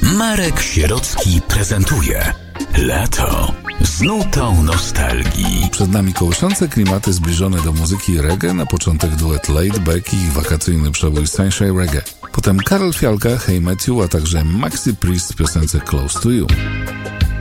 Marek Sierocki prezentuje Lato z nutą nostalgii. Przed nami kołyszące klimaty zbliżone do muzyki reggae, na początek duet Laid Back i wakacyjny przebój Sunshine Reggae. Potem Karol Fialka, Hey Matthew, a także Maxi Priest w piosence Close to You.